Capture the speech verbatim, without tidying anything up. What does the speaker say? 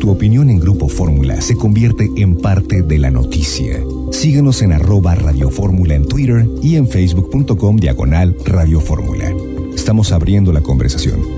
tu opinión en Grupo Fórmula se convierte en parte de la noticia. Síguenos en arroba Radio Fórmula en Twitter y en facebook punto com diagonal Radio Fórmula. Estamos abriendo la conversación.